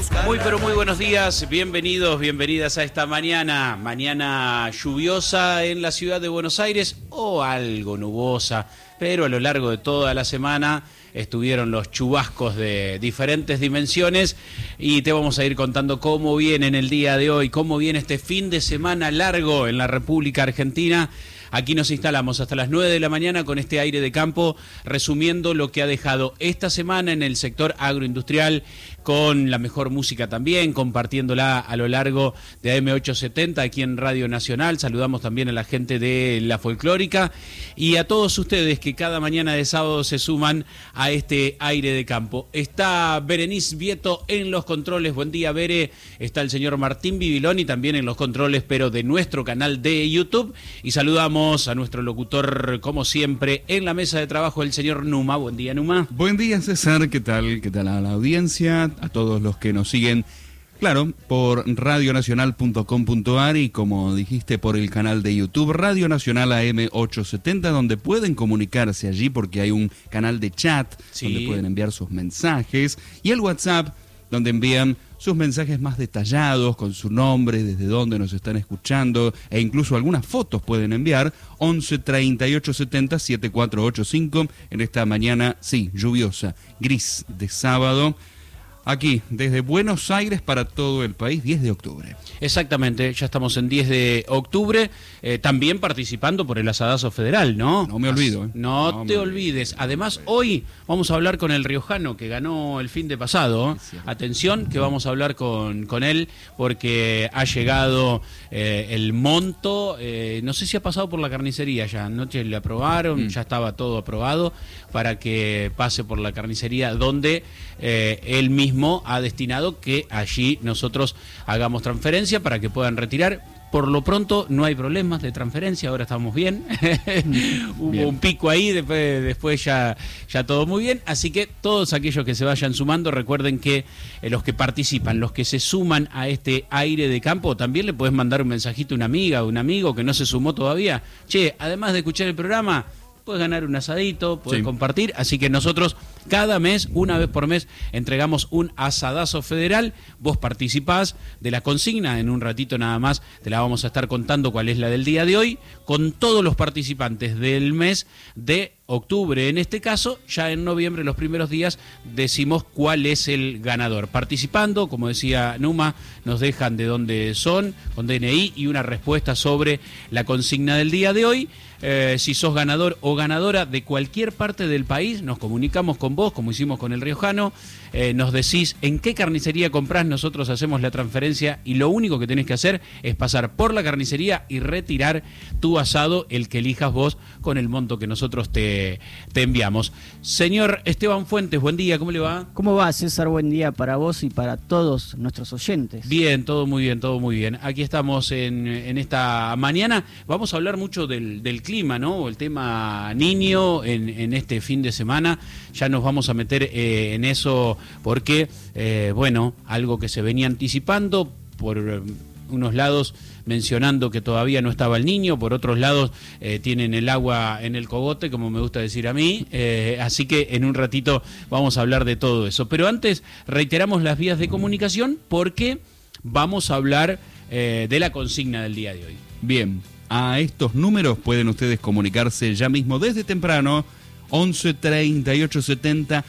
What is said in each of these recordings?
Muy pero muy buenos días, bienvenidos, bienvenidas a esta mañana lluviosa en la ciudad de Buenos Aires o algo nubosa, pero a lo largo de toda la semana estuvieron los chubascos de diferentes dimensiones y te vamos a ir contando cómo viene en el día de hoy, cómo viene este fin de semana largo en la República Argentina. Aquí nos instalamos hasta las 9 de la mañana con este aire de campo, resumiendo lo que ha dejado esta semana en el sector agroindustrial, con la mejor música también, compartiéndola a lo largo de AM870 aquí en Radio Nacional. Saludamos también a la gente de La Folclórica y a todos ustedes que cada mañana de sábado se suman a este aire de campo. Está Berenice Vieto en los controles. Buen día, Bere. Está el señor Martín Bibiloni también en los controles, pero de nuestro canal de YouTube. Y saludamos a nuestro locutor, como siempre, en la mesa de trabajo, el señor Numa. Buen día, Numa. Buen día, César. ¿Qué tal? ¿Qué tal a la audiencia? A todos los que nos siguen, claro, por radionacional.com.ar y como dijiste por el canal de YouTube Radio Nacional AM870, donde pueden comunicarse allí porque hay un canal de chat, sí, donde pueden enviar sus mensajes, y el WhatsApp, donde envían sus mensajes más detallados, con su nombre, desde dónde nos están escuchando, e incluso algunas fotos pueden enviar, 11 38 70 7485, en esta mañana, sí, lluviosa, gris de sábado, aquí, desde Buenos Aires para todo el país, 10 de octubre. Exactamente, ya estamos en 10 de octubre, también participando por el Asadazo Federal, ¿no? No me olvido. No te olvides. Además, hoy vamos a hablar con el riojano que ganó el fin de pasado. Atención, que vamos a hablar con él porque ha llegado el monto, no sé si ha pasado por la carnicería ya, anoche le aprobaron, ya estaba todo aprobado para que pase por la carnicería donde él mismo ha destinado que allí nosotros hagamos transferencia para que puedan retirar. Por lo pronto no hay problemas de transferencia, ahora estamos bien. Hubo bien. Un pico ahí, después ya todo muy bien. Así que todos aquellos que se vayan sumando, recuerden que los que participan, los que se suman a este aire de campo, también le puedes mandar un mensajito a una amiga o un amigo que no se sumó todavía. Che, además de escuchar el programa, puedes ganar un asadito, puedes compartir, así que nosotros cada mes, una vez por mes, entregamos un asadazo federal, vos participás de la consigna, en un ratito nada más te la vamos a estar contando cuál es la del día de hoy, con todos los participantes del mes de octubre, en este caso, ya en noviembre, los primeros días, decimos cuál es el ganador. Participando, como decía Numa, nos dejan de dónde son, con DNI y una respuesta sobre la consigna del día de hoy. Si sos ganador o ganadora de cualquier parte del país, nos comunicamos con vos, como hicimos con el riojano, nos decís en qué carnicería comprás, nosotros hacemos la transferencia y lo único que tenés que hacer es pasar por la carnicería y retirar tu asado, el que elijas vos, con el monto que nosotros te enviamos. Señor Esteban Fuentes, buen día, ¿cómo le va? ¿Cómo va, César? Buen día para vos y para todos nuestros oyentes. Bien, todo muy bien, todo muy bien. Aquí estamos en esta mañana, vamos a hablar mucho del clima, ¿no? El tema niño en este fin de semana, ya nos vamos a meter en eso porque, bueno, algo que se venía anticipando por unos lados mencionando que todavía no estaba el niño, por otros lados tienen el agua en el cogote, como me gusta decir a mí, así que en un ratito vamos a hablar de todo eso. Pero antes reiteramos las vías de comunicación porque vamos a hablar de la consigna del día de hoy. Bien, a estos números pueden ustedes comunicarse ya mismo desde temprano, 11 38 70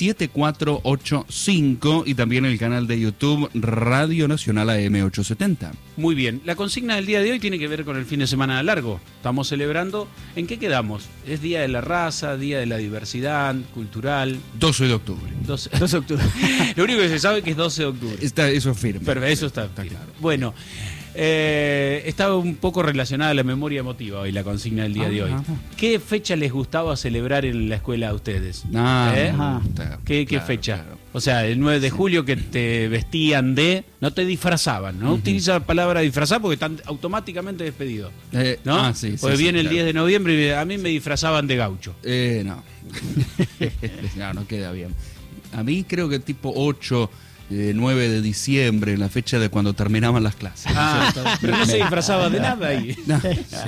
7485 y también el canal de YouTube Radio Nacional AM870. Muy bien, la consigna del día de hoy tiene que ver con el fin de semana largo. Estamos celebrando, ¿en qué quedamos? Es Día de la Raza, Día de la Diversidad Cultural. 12 de octubre. 12 de octubre. Lo único que se sabe es que es 12 de octubre. Eso es firme. Pero eso está firme. Claro. Bueno, estaba un poco relacionada a la memoria emotiva hoy, la consigna del día de hoy. ¿Qué fecha les gustaba celebrar en la escuela a ustedes? ¿Qué fecha? Claro. O sea, el 9 de julio que te vestían no te disfrazaban, ¿no? Utiliza la palabra disfrazar porque están automáticamente despedidos, ¿no? Sí, porque viene el claro. 10 de noviembre y a mí me disfrazaban de gaucho. No. No queda bien. A mí creo que tipo 8... 9 de diciembre, en la fecha de cuando terminaban las clases. Pero no se disfrazaba de nada ahí. No,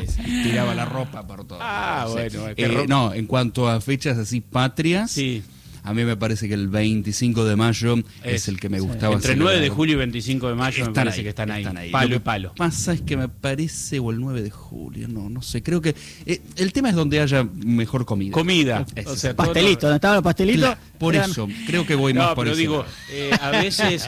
tiraba la ropa por todo. Bueno. No, en cuanto a fechas así patrias, sí. A mí me parece que el 25 de mayo es el que me gustaba. Entre celebrar. 9 de julio y 25 de mayo me parece que están ahí. Palo y palo. Pasa es que me parece, o el 9 de julio, no sé, creo que el tema es donde haya mejor comida. Comida. O sea, pastelitos, ¿dónde estaban los pastelitos? Claro, por eso, creo que voy más por pero eso. digo, a veces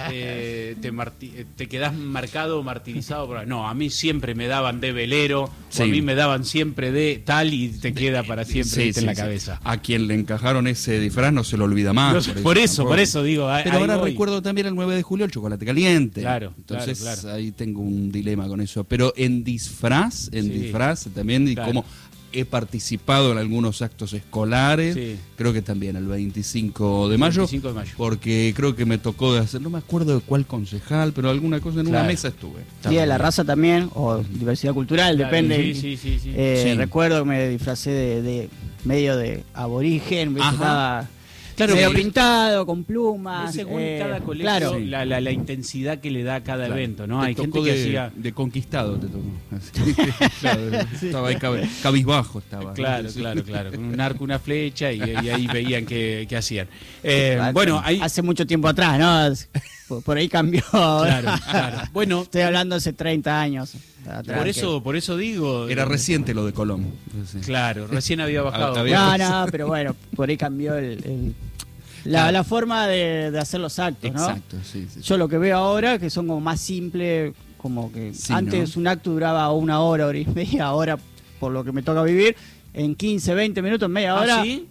te quedás marcado o martirizado. No, a mí siempre me daban de velero, o a mí me daban siempre de tal y te queda para siempre en la cabeza. A quien le encajaron ese disfraz no se lo olvida más. No, por eso digo. Pero ahora recuerdo también el 9 de julio el chocolate caliente. Claro. Entonces claro. ahí tengo un dilema con eso. Pero en disfraz también, y como he participado en algunos actos escolares, creo que también el 25 de mayo, porque creo que me tocó de hacer, no me acuerdo de cuál concejal, pero alguna cosa en una mesa estuve. Día de la Raza también, o diversidad cultural, depende. Sí. Recuerdo que me disfracé de medio de aborigen, estaba medio pintado, con plumas. Según cada colegio, la intensidad que le da a cada evento, ¿no? Hay gente que hacía... De conquistado te tocó. Estaba ahí cabizbajo estaba. Claro. Con un arco, una flecha, y ahí veían qué hacían. Hace mucho tiempo atrás, ¿no? Por ahí cambió. Claro. Bueno, estoy hablando hace 30 años. Por eso digo... Era reciente lo de Colón. Claro, recién había bajado. No, pero bueno, por ahí cambió la forma de hacer los actos, ¿no? Exacto, sí. Yo lo que veo ahora, que son como más simples, como que antes un acto duraba 1 hora, hora y media, ahora por lo que me toca vivir, en 15, 20 minutos, media hora... ¿Sí?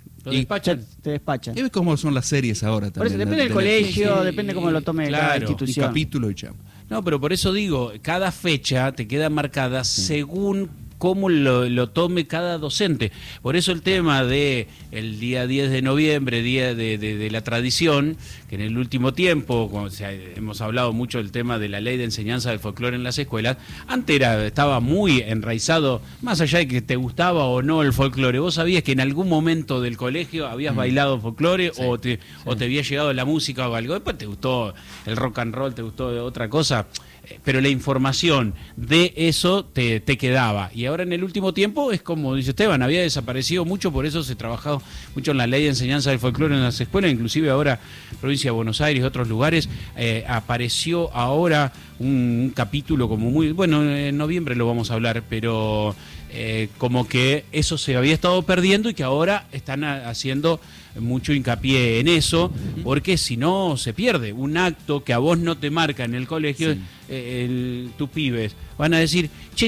Te despachan. Y ves cómo son las series ahora también. Por eso depende del colegio, depende cómo lo tome cada institución. Y capítulo y chamo. No, pero por eso digo, cada fecha te queda marcada según cómo lo tome cada docente. Por eso el tema de el día 10 de noviembre, día de la tradición, que en el último tiempo, hemos hablado mucho del tema de la ley de enseñanza del folclore en las escuelas, antes estaba muy enraizado, más allá de que te gustaba o no el folclore, vos sabías que en algún momento del colegio habías bailado folclore o te había llegado la música o algo, después te gustó el rock and roll, te gustó otra cosa, pero la información de eso te quedaba. Y ahora en el último tiempo es como dice Esteban, había desaparecido mucho, por eso se ha trabajado mucho en la ley de enseñanza del folclore en las escuelas, inclusive ahora provincia de Buenos Aires y otros lugares, apareció ahora un capítulo como muy, bueno, en noviembre lo vamos a hablar, pero como que eso se había estado perdiendo y que ahora están haciendo mucho hincapié en eso, porque si no se pierde un acto que a vos no te marca en el colegio. Tus pibes van a decir, che,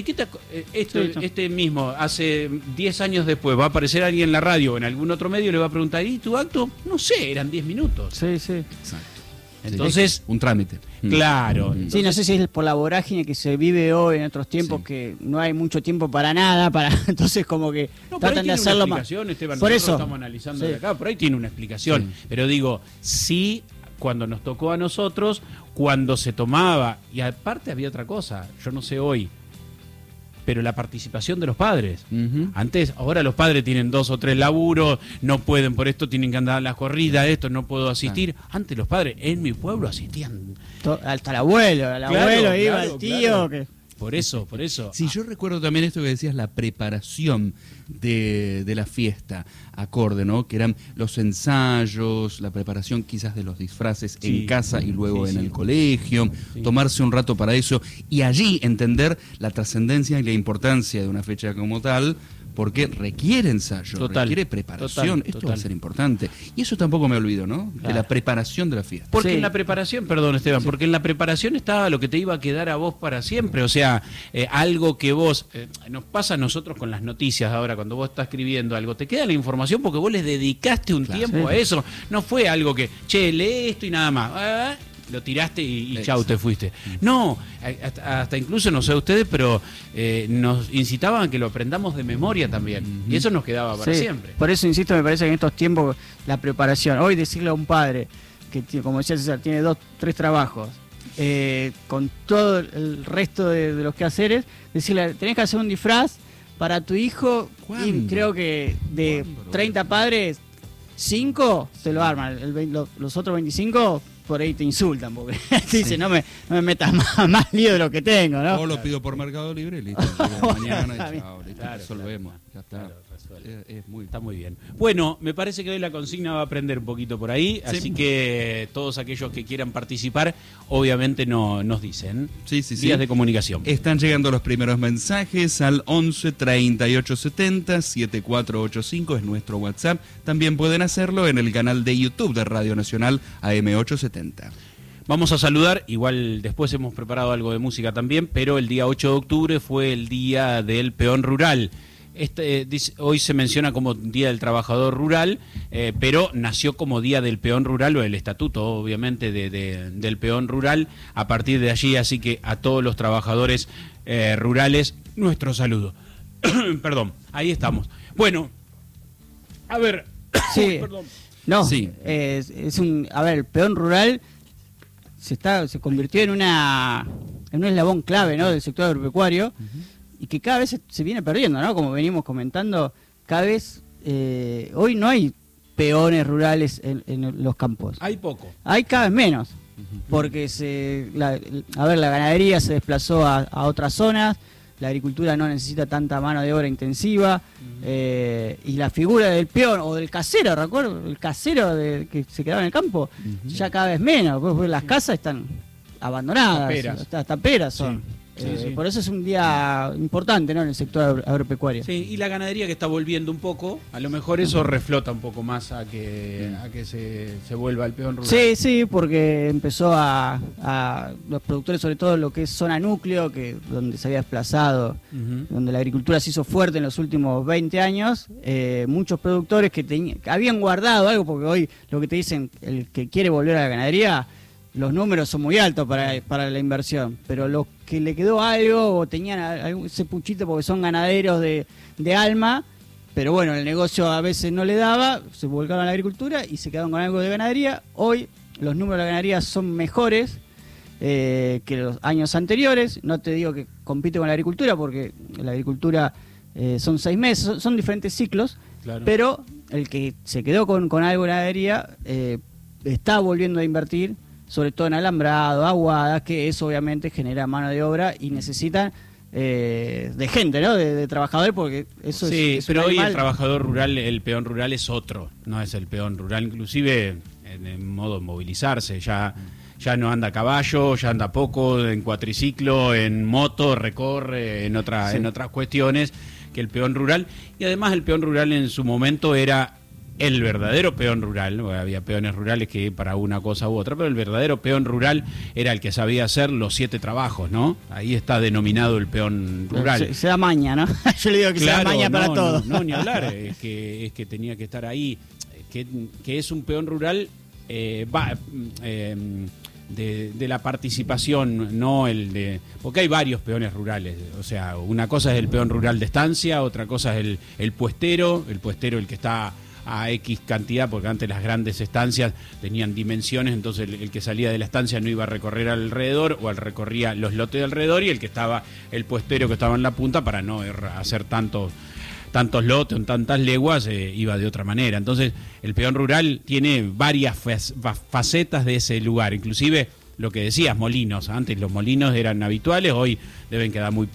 este mismo hace 10 años después va a aparecer alguien en la radio o en algún otro medio y le va a preguntar, ¿y tu acto? No sé, eran 10 minutos. Sí. Exacto. Entonces, un trámite. Claro. Sí, no sé si es por la vorágine que se vive hoy en otros tiempos, que no hay mucho tiempo para nada, entonces como que tratan de hacerlo más. Esteban, por eso estamos analizando de acá, por ahí tiene una explicación. Pero digo, sí, cuando nos tocó a nosotros, cuando se tomaba, y aparte había otra cosa, yo no sé hoy, pero la participación de los padres. Antes, ahora los padres tienen 2 o 3 laburos, no pueden por esto, tienen que andar a la corrida, esto, no puedo asistir. Antes los padres, en mi pueblo asistían. Hasta el abuelo, iba el tío. Que... Por eso. Sí, yo recuerdo también esto que decías, la preparación de la fiesta, acorde, ¿no? Que eran los ensayos, la preparación quizás de los disfraces en casa y luego en el colegio, tomarse un rato para eso y allí entender la trascendencia y la importancia de una fecha como tal, porque requiere ensayo, requiere preparación, esto va a ser importante. Y eso tampoco me olvido, ¿no? De la preparación de la fiesta. Porque en la preparación, perdón Esteban, porque en la preparación estaba lo que te iba a quedar a vos para siempre, o sea, algo que vos, nos pasa a nosotros con las noticias ahora, cuando vos estás escribiendo algo, te queda la información porque vos le dedicaste un tiempo a eso, no fue algo que, lee esto y nada más, lo tiraste y chau, te fuiste. No, hasta incluso, no sé ustedes, pero nos incitaban a que lo aprendamos de memoria también. Y eso nos quedaba para siempre. Por eso, insisto, me parece que en estos tiempos la preparación, hoy decirle a un padre que, como decía César, tiene 2, 3 trabajos, con todo el resto de los quehaceres, decirle, tenés que hacer un disfraz para tu hijo, y creo que de 30 padres, 5 te lo arman, los otros 25 por ahí te insultan, porque te dicen, no me metas más lío de lo que tengo, ¿no? O lo pido por Mercado Libre y listo. Mañana y chao, listo, resolvemos. Ya está. Claro, resuelve. Está muy bien. Bueno, me parece que hoy la consigna va a aprender un poquito por ahí, Sí. así que todos aquellos que quieran participar, obviamente nos dicen. Sí. Vías de comunicación. Están llegando los primeros mensajes al 11 38 70 7485, es nuestro WhatsApp. También pueden hacerlo en el canal de YouTube de Radio Nacional AM870. Vamos a saludar, igual después hemos preparado algo de música también, pero el día 8 de octubre fue el Día del Peón Rural. Hoy se menciona como Día del Trabajador Rural, pero nació como Día del Peón Rural, o el estatuto obviamente del peón rural a partir de allí, así que a todos los trabajadores rurales, nuestro saludo. Perdón, ahí estamos. Bueno, a ver... Sí, Perdón. no, Sí. a ver, el peón rural se convirtió en un eslabón clave, ¿no?, del sector agropecuario. Y que cada vez se viene perdiendo, ¿no? Como venimos comentando, cada vez hoy no hay peones rurales en los campos. Hay poco. Hay cada vez menos, porque la ganadería se desplazó a otras zonas, la agricultura no necesita tanta mano de obra intensiva, y la figura del peón o del casero, recuerdo, el casero que se quedaba en el campo, ya cada vez menos, porque las casas están abandonadas, taperas son. Sí. Por eso es un día importante, ¿no?, en el sector agropecuario. Sí, y la ganadería que está volviendo un poco, a lo mejor eso reflota un poco más a que se vuelva el peón rural. Sí, porque empezó a los productores, sobre todo lo que es zona núcleo, donde se había desplazado, donde la agricultura se hizo fuerte en los últimos 20 años, muchos productores que habían guardado algo, porque hoy lo que te dicen, el que quiere volver a la ganadería, los números son muy altos para la inversión, pero los que le quedó algo o tenían ese puchito porque son ganaderos de alma, pero bueno, el negocio a veces no le daba, se volcaron a la agricultura y se quedaron con algo de ganadería. Hoy los números de la ganadería son mejores que los años anteriores. No te digo que compite con la agricultura, porque la agricultura son 6 meses, son diferentes ciclos, claro. Pero el que se quedó con algo de ganadería está volviendo a invertir, sobre todo en alambrado, aguadas, que eso obviamente genera mano de obra y necesitan de gente, ¿no?, de trabajadores, porque eso es pero hoy animal. el trabajador rural, el peón rural es otro, no es el peón rural, inclusive en modo de movilizarse, ya no anda a caballo, ya anda poco, en cuatriciclo, en moto, recorre, en otras cuestiones que el peón rural. Y además el peón rural en su momento era el verdadero peón rural. Había peones rurales que para una cosa u otra, pero el verdadero peón rural era el que sabía hacer los 7 trabajos, ¿no? Ahí está denominado el peón rural. Se da maña, ¿no? Yo le digo que claro, se da maña para todo. No, ni hablar, es que tenía que estar ahí, que es un peón rural de la participación, no el de... Porque hay varios peones rurales, o sea, una cosa es el peón rural de estancia, otra cosa es el puestero el que está a X cantidad, porque antes las grandes estancias tenían dimensiones, entonces el que salía de la estancia no iba a recorrer alrededor, o recorría los lotes de alrededor, y el puestero que estaba en la punta, para no hacer tantos lotes, en tantas leguas, iba de otra manera. Entonces el peón rural tiene varias facetas de ese lugar, inclusive lo que decías, molinos. Antes los molinos eran habituales, hoy deben quedar muy